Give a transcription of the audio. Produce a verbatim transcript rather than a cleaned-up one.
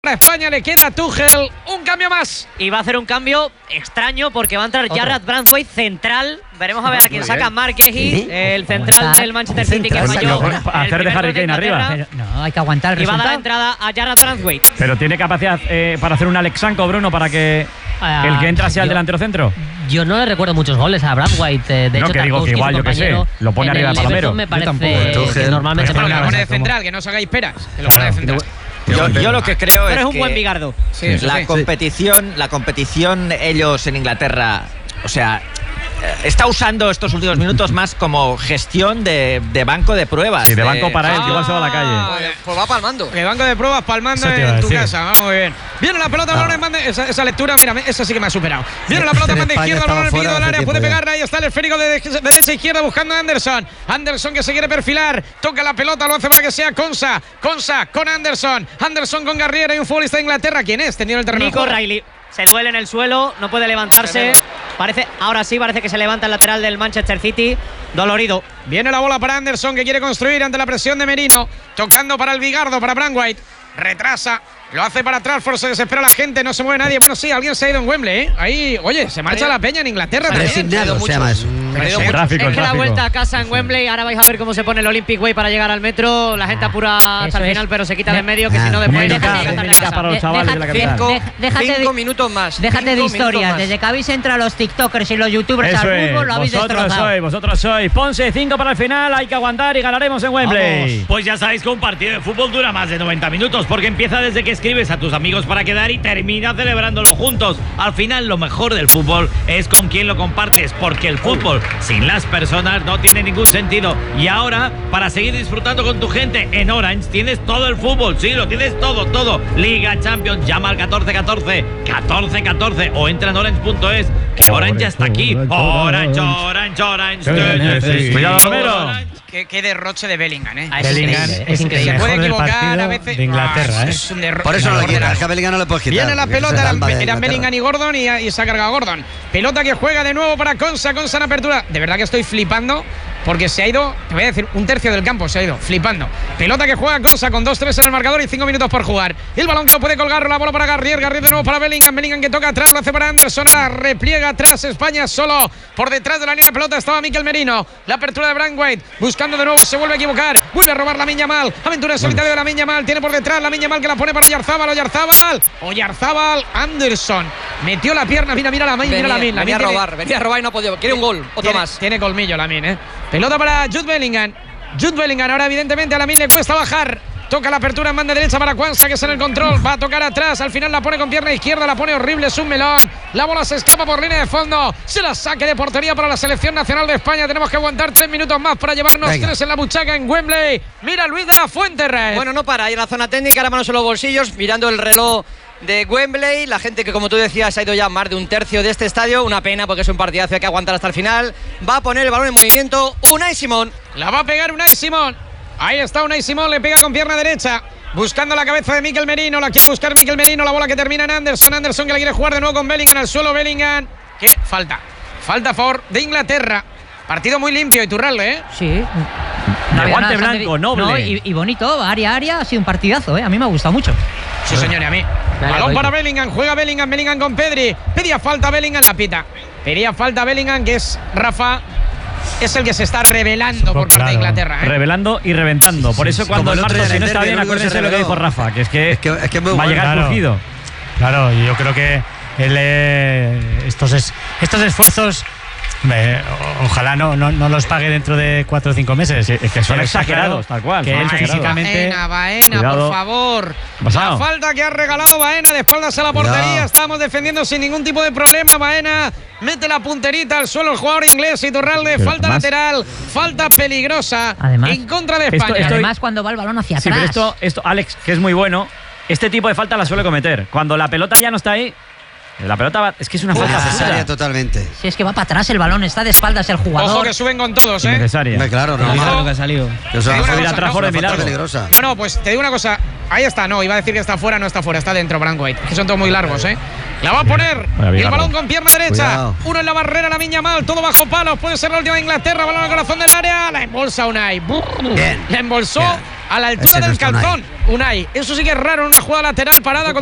A España le queda a Tuchel un cambio más. Y va a hacer un cambio extraño porque va a entrar Jarrad Branthwaite central. Veremos a ver a quién saca Mark Guehi, el central del Manchester City, que falló. Hacer de Harry Kane arriba. Pero no, hay que aguantar el Y va a dar la resultado. entrada a Jarrad Branthwaite. Pero tiene capacidad eh, para hacer un Alexanko, Bruno, para que Ah, el que entra sea el yo- delantero centro. Yo no le recuerdo muchos goles a Branthwaite. eh, De No, hecho, que digo que Tarkowski, igual, su yo qué sé, compañero, lo pone en arriba el de Palomero. Everton me Yo parece tampoco. que normalmente Pero pone lo la pone de base, como- central, que no os hagáis peras. Que lo pone de central. Yo, yo lo que creo Pero es es un que buen Bigardo. Sí, eso la sí. competición, la competición, ellos en Inglaterra, o sea, eh, está usando estos últimos minutos más como gestión de, de banco de pruebas. Sí, de banco para él, Ah, que igual se va a la calle. pues- Pues va palmando. Que banco de pruebas palmando Eso te iba a en tu decir. casa. Va muy bien. Viene la pelota, balón en banda. Esa, esa lectura, mira, esa sí que me ha superado. Viene la pelota en banda España izquierda, estaba balón en el fuera del hace área. tiempo Puede ya. pegarla. Ahí está el esférico de, de- de derecha a izquierda buscando a Anderson. Anderson que se quiere perfilar. Toca la pelota, lo hace para que sea Konsa. Konsa con Anderson. Anderson con Garriera y un futbolista de Inglaterra. ¿Quién es? Teniendo el terreno. de Nico juego. Riley se duele en el suelo, no puede levantarse. Parece, ahora sí, parece que se levanta el lateral del Manchester City. Dolorido. Viene la bola para Anderson, que quiere construir ante la presión de Merino. Tocando para el Bigardo, para Branthwaite. Retrasa, lo hace para Trafford, se desespera la gente, no se mueve nadie. Bueno, sí, alguien se ha ido en Wembley, ¿eh? Ahí, oye, se marcha la peña en Inglaterra también. Resignado se llama eso. Tráfico, Es que la tráfico. vuelta a casa en Wembley, ahora vais a ver cómo se pone el Olympic Way para llegar al metro. La gente apura hasta eso el es. final, pero se quita de en medio, que Ah, si no después Dominica, no llegan tarde a Dominica casa. para los De- chavales de la deja- capital. Cinco, Dej- déjate cinco de- minutos más. Déjate de cinco minutos historias. más. Desde que habéis entrado los TikTokers y los YouTubers Eso al es, fútbol, lo habéis vosotros destrozado. sois, vosotros sois. Ponce, cinco para el final, hay que aguantar y ganaremos en Wembley. Vamos, pues ya sabéis que un partido de fútbol dura más de noventa minutos porque empieza desde que escribes a tus amigos para quedar y termina celebrándolo juntos. Al final, lo mejor del fútbol es con quien lo compartes, porque el fútbol sin las personas no tiene ningún sentido. Y ahora, para seguir disfrutando con tu gente, en Orange tienes todo el fútbol, sí, lo tienes todo, todo. Liga, Champions, llama al catorce catorce, catorce catorce o entra en orange punto es, que Orange ya está aquí. Orange, Orange, Orange. te necesito. Cuidado, Romero. Orange. Qué, qué derroche de Bellingham, ¿eh? Ah, es Bellingham increíble, es es increíble. Se puede mejor del equivocar partido a veces. de Inglaterra, Ah, ¿eh? es un derroche. Por eso no lo Inglaterra. quitas, que a Bellingham no le puedes quitar. Viene la porque pelota, es el eran, alma de eran Inglaterra. Bellingham y Gordon y, y se ha cargado Gordon. Pelota que juega de nuevo para Konsa, Konsa en apertura. De verdad que estoy flipando porque se ha ido, te voy a decir, un tercio del campo se ha ido, flipando. Pelota que juega Konsa con dos tres en el marcador y cinco minutos por jugar. El balón que lo puede colgar, la bola para Garrier, Garrier de nuevo para Bellingham, Bellingham que toca atrás, lo hace para Anderson, ahora repliega atrás España solo. Por detrás de la línea de pelota estaba Mikel Merino. La apertura de Branthwaite, buscando de nuevo, se vuelve a equivocar, vuelve a robar la Miña Mal. Aventura en solitario de la Miña Mal, tiene por detrás la Miña Mal que la pone para Oyarzábal, Oyarzábal, Oyarzábal, Anderson. Metió la pierna, mira, mira la Min, mira la Min. La venía a Min tiene- robar, venía a robar y no ha podido. Quiere un gol, otro tiene, más. Tiene colmillo Lamin, ¿eh? Pelota para Jude Bellingham. Jude Bellingham, ahora evidentemente a Lamin le cuesta bajar. Toca la apertura en banda derecha para Quansah, que es en el control. Va a tocar atrás. Al final la pone con pierna izquierda. La pone horrible. Es un melón. La bola se escapa por línea de fondo. Se la saque de portería para la selección nacional de España. Tenemos que aguantar tres minutos más para llevarnos Venga. tres en la buchaca en Wembley. Mira Luis de la Fuente, Rey. Bueno, no para, ahí en la zona técnica, ahora manos en los bolsillos, mirando el reloj de Wembley. La gente que, como tú decías, ha ido ya más de un tercio de este estadio. Una pena porque es un partidazo, hay que aguantar hasta el final. Va a poner el balón en movimiento Unai Simón. La va a pegar Unai Simón. Ahí está Unai Simón, le pega con pierna derecha. Buscando la cabeza de Mikel Merino, la quiere buscar Mikel Merino, la bola que termina en Anderson, Anderson que la quiere jugar de nuevo con Bellingham al suelo, Bellingham, que falta, falta a favor de Inglaterra. Partido muy limpio, Iturralde, ¿eh? Sí. De había guante nada, blanco, Santi- noble. No, y, y bonito, área a área, ha sido un partidazo, ¿eh? A mí me ha gustado mucho. Sí, señor, y a mí. Vale, Balón voy. para Bellingham, juega Bellingham, Bellingham con Pedri. Pedía falta Bellingham, la pita. Pedía falta Bellingham, que es Rafa, es el que se está revelando por parte claro. de Inglaterra, ¿eh? Revelando y reventando. Por eso cuando Como el el otro Marco día si no en el está derbi, bien, el único que se acuérdense lo que dijo reveló. Rafa, que es que, Es que- es que es muy va a bueno. llegar Claro. crujido. Claro, yo creo que él, eh, estos, es- estos esfuerzos, eh, o- ojalá no, no, no los pague dentro de cuatro o cinco meses. Sí, es que son Pero está exagerados, claro tal cual, Que son él exagerados. físicamente. Baena, Baena, Cuidado. por favor. Pasado. La falta que ha regalado Baena de espaldas a la portería. Cuidado. Estamos defendiendo sin ningún tipo de problema. Baena mete la punterita al suelo el jugador inglés Iturralde. Pero Falta además- lateral, falta peligrosa Además- en contra de Esto- España. Y esto- además, cuando va el balón hacia Sí, atrás. pero esto, esto, Alex, que es muy bueno, este tipo de falta la suele cometer. Cuando la pelota ya no está ahí, La pelota va, es que es una falta necesaria totalmente. Si es que va para atrás el balón, está de espaldas el jugador. Ojo que suben con todos, ¿eh? Necesaria. Hombre, claro, no. Ojo. que ha salido. Que se va a Digo una subir cosa, atrás no, por el una falta milagro. Peligrosa. No, no, pues te digo una cosa. Ahí está, no, iba a decir que está fuera, no está fuera, está dentro Braithwaite. Que son todos muy largos, ¿eh? La va a poner. Vaya, Y el Garro. balón con pierna derecha. Cuidado. Uno en la barrera, la Miña mal, todo bajo palos. Puede ser la última de Inglaterra. Balón al corazón del área. La embolsa Unai. Bien. La embolsó Bien. a la altura Ese es del nuestro calzón. Unai. Eso sí que es raro en una jugada lateral parada con